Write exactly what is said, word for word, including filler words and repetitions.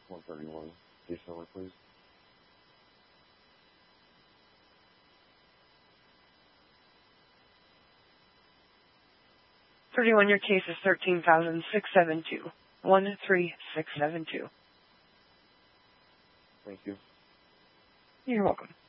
one thirty-one. Case number, please. thirty-one, your case is thirteen thousand six hundred seventy-two. one three six seven two. Thank you. You're welcome.